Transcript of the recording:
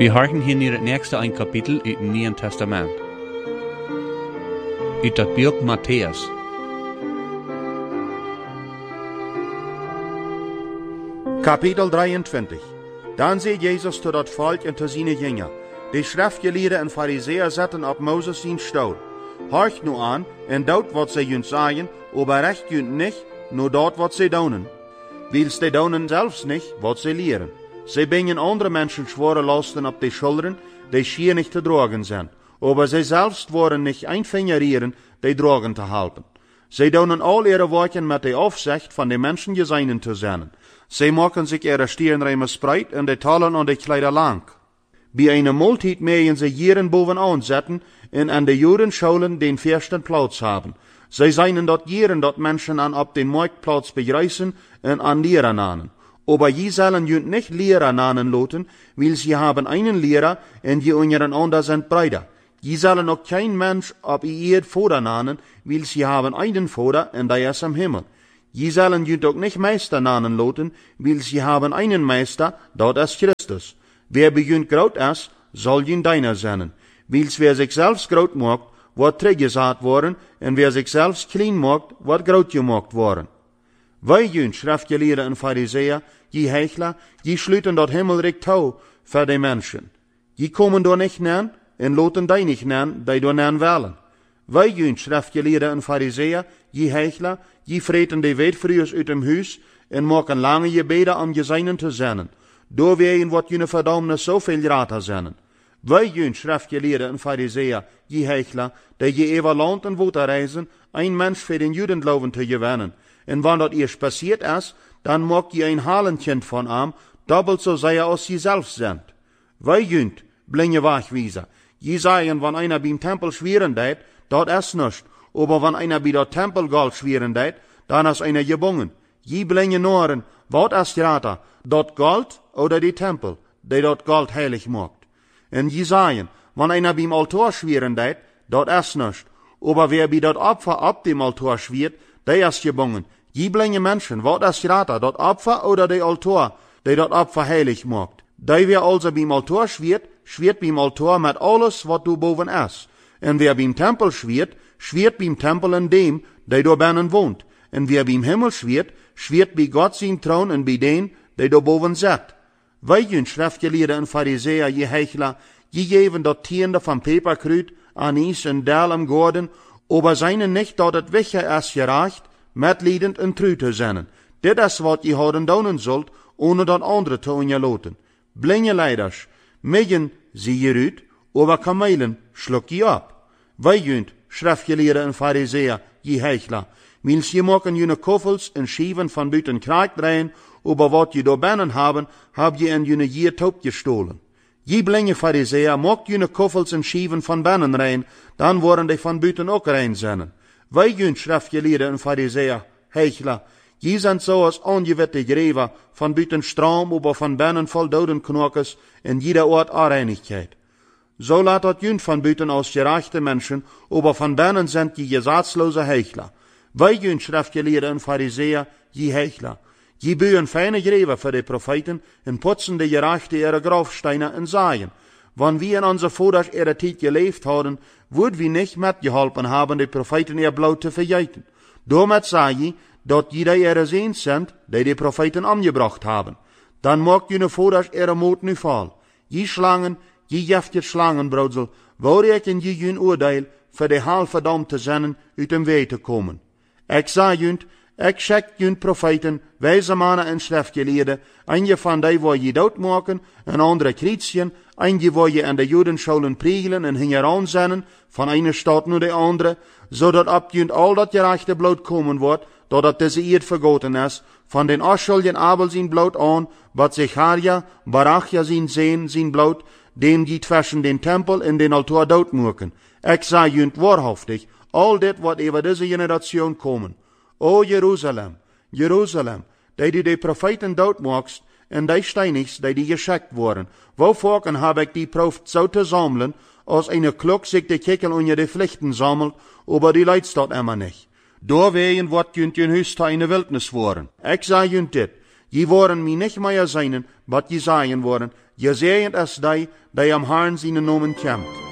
Wir horchen hier naar het nächste ein Kapitel uit het Nieuwe Testament. Uit dat boek Matthäus. Kapitel 23. Dan zei Jezus tot dat volk en tot zijn jünger. De schriftgeleerden en fariseeën zaten op Mozes zijn stoel. Horcht nu aan en doet wat zij junt zeggen, oprecht junt niet, nu dat wat zij doen. Wils zij doen zelfs niet wat zij leren. Zij brengen andere mensen zware lasten op de schilderen, die schier niet te dragen zijn. Maar zij zelfs worden niet een vinger die dragen te helpen. Zij doen al ihre werken met de afzicht van de mensen gezegend te zijn. Zij maken zich ihre stierenrijmen spreid en de talen aan de kleider lang. Bij een multitude meeën zij jaren bovenaan zetten en aan de Judenscholen den eerste plaats hebben. Zij zijn dat jaren dat mensen aan op den marktplaats begrijzen en aan leren nanen. Aber je zullen junt niet leren nanen laten, weil sie haben einen Lehrer en je unseren ander zijn Brüder. Je zullen ook geen mens op je vader nanen, weil sie haben einen Vader en die is im Himmel. Je zullen junt ook niet meester nanen laten, weil sie haben einen Meister, dat is Christus. Wer bij junt groot is, zal junt deiner zijn. Wils wer zichzelf groot maakt, wordt teruggezet worden, en wer zichzelf klein maakt, wordt groot gemaakt worden. Wij junt schriftgeleerden en fariseeën, je heichler, je sluiten dat himmelrijk touw voor de mensen. Je komen door niet neer en laten die niet neer die door neer willen. Wij junt schriftgeleerden en fariseeën, je heichler, je vreten de wetvrieërs uit hem huis en maken lange gebeden om gezegend te zijn. Door wegen wordt je verdammnis zoveel rater zijn. Wij junt schriftgeleerden en fariseeën, je heichler, die je over land en water reizen, een mens voor den judengeloven te gewinnen. En wanneer dat eerst passiert is, dan maak je een halenkind van hem, dubbelt zo zij als jezelf zendt. Wij junt, blinde wegwijzer. Je zeggen, wanneer einer beim tempel schweren deed, dat is niets. Aber wanneer einer bij dat tempelgold schweren deed, dan is einer gebonden. Je blinde noren, wat is rater, dat gold oder die tempel, die dat gold heilig maakt. En je zeggen, wanneer einer beim altaar schweren deed, dat is niets. Aber wer bij dat opfer op dem altaar schweert, die is gebonden. Je blinde mensen, wat is rater, dat opfer oder die altaar, die dat opfer heilig maakt. Die wer also beim altaar schweert beim altaar met alles wat er boven is. En wer beim tempel schweert beim tempel en dem, die daar binnen woont. En wer beim Himmel schweert bij God zijn troon en bij den, die daar boven zit. Wij junt schriftgeleerden en fariseeën, je heichler, je geven dat tiende van peperkruid, anis en dal am gorden, aber zijn niet dat het wegge is gerecht, medliedend en trouw te zijn. Dit is wat je houden doen zult, ohne dat andere te onjaloten. Blinde leiders, midden zie je uit, aber kamelen sluk je op. Wij junt, schriftgeleerden en fariseeën, je heichler, wils je maken jene koffels en schieven van buiten kraak draaien, aber wat je door binnen hebben, heb je in jene jier top gestolen. Je blinde fariseeën, maakt jene koffels en schieven van binnen rein, dan worden die van buiten ook rein zijn. Wij junt schriftgeleerden en fariseeën, heichler, je zijn zoals ongewitte greven, van buiten stroom, aber van binnen vol dodenknokers, en jeder oort onreinigheid. Zo laat dat junt van buiten als gerechte mensen, aber van binnen zijn je gezatsloze heichler. Wij junt schriftgeleerden en fariseeën, je heichler. Je bouwen fijne greven voor de profeten en poetsen de gerechte ihre grafsteinen en zaaien. Wanneer we in onze vaders ihre tijd geleefd hadden, wouden we niet metgeholpen hebben de profeten ihr bloed te vergeten. Daarmee zei je dat je ihre zeens zijn die de profeten omgebracht hebben. Dan maakt je vaders ihre moed nu val. Je slangen, je giftige slangenbroedsel, waarreken je jun oordeel voor de haal verdampt te zijn uit hem wee te komen. Ik zei junt, ik schik junt profeten, wijze mannen en schriftgeleerden, eentje van die waar je doodmaken, en andere krietsen, eentje waar je in de Judenscholen priegelen en hingeraan zennen, van ene stad naar de andere, zodat op junt al dat gerechte bloed komen wordt, doordat deze eerd vergoten is, van den Ascheljen Abel zijn bloed aan, wat Zecharia, Barachja zijn bloed, den je tussen den tempel en den altaar doodmaken. Ik zei junt waarhaftig, al dit wat over deze generatie komen. O Jeruzalem, Jeruzalem, die de profeten doodmaakst, en die steinigs die geschikt worden. Waarvoor heb ik die profet zo te zamelen, als een klok zich de kikkel onder de vlichten zamelt, aber die leidt dat immer niet. Doorwegen wordt junt je huis te een wildnis worden. Ik zei junt dit, Je worden mij niet meer zijnen wat je zaaien worden. Je zeeën als die am Herrn zijn noemen kent.